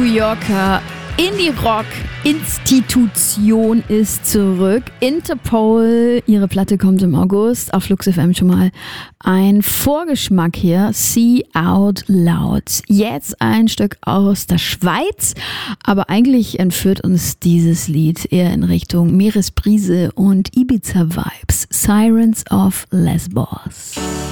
Yorker Indie-Rock-Institution ist zurück. Interpol, ihre Platte kommt im August. Auf Flux FM schon mal ein Vorgeschmack hier. See Out Loud. Jetzt ein Stück aus der Schweiz. Aber eigentlich entführt uns dieses Lied eher in Richtung Meeresbrise und Ibiza-Vibes. Sirens of Lesbos.